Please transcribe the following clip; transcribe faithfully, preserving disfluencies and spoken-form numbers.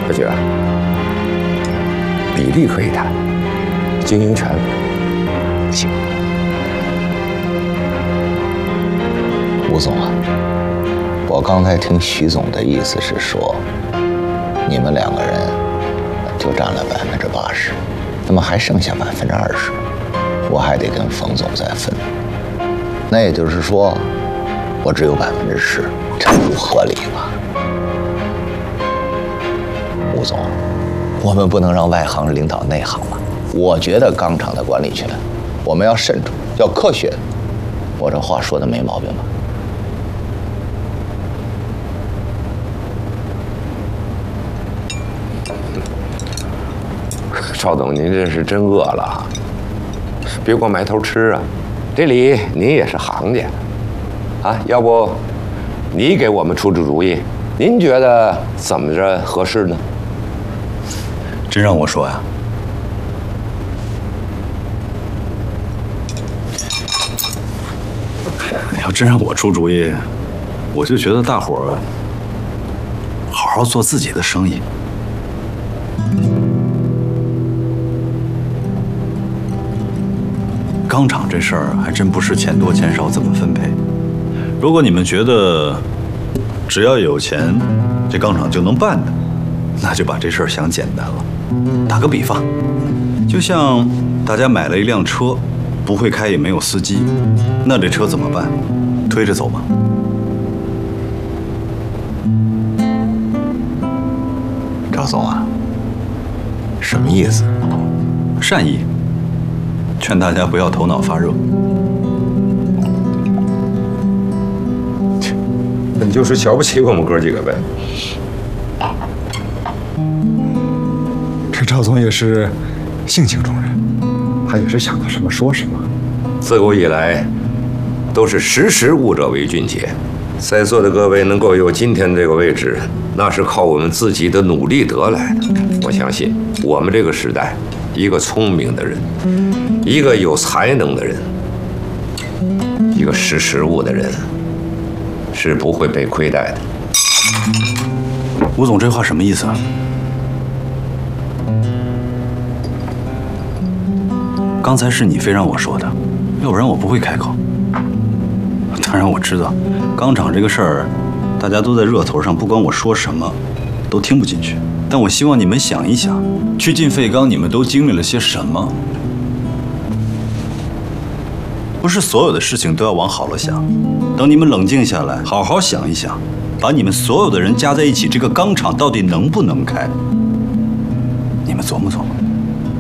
小菊，比例可以谈，经营权不行。 吴总啊，我刚才听徐总的意思是说，你们两个人就占了百分之八十，那么还剩下百分之二十，我还得跟冯总再分。那也就是说，我只有百分之十，这不合理吧？吴总，我们不能让外行领导内行了。我觉得钢厂的管理权，我们要慎重，要科学。我这话说的没毛病吧？ 赵总，您这是真饿了，别光埋头吃啊！这里您也是行家，啊，要不你给我们出出主意？您觉得怎么着合适呢？ 真让我说呀，要真让我出主意，我就觉得大伙儿好好做自己的生意。钢厂这事儿还真不是钱多钱少怎么分配。如果你们觉得只要有钱，这钢厂就能办的，那就把这事儿想简单了。打个比方，就像大家买了一辆车，不会开也没有司机，那这车怎么办？推着走吗？ 赵总啊，什么意思？ 善意，劝大家不要头脑发热。 那你就是瞧不起我们哥几个呗？ 这赵总也是性情中人，他也是想到什么说什么。 自古以来，都是识时务者为俊杰。在座的各位能够有今天这个位置，那是靠我们自己的努力得来的。我相信，我们这个时代，一个聪明的人，一个有才能的人，一个识时务的人，是不会被亏待的。 吴总这话什么意思啊？刚才是你非让我说的，要不然我不会开口。当然我知道，钢厂这个事儿，大家都在热头上，不管我说什么，都听不进去。但我希望你们想一想，去进废钢，你们都经历了些什么？不是所有的事情都要往好了想，等你们冷静下来，好好想一想，把你们所有的人加在一起，这个钢厂到底能不能开？你们琢磨琢磨。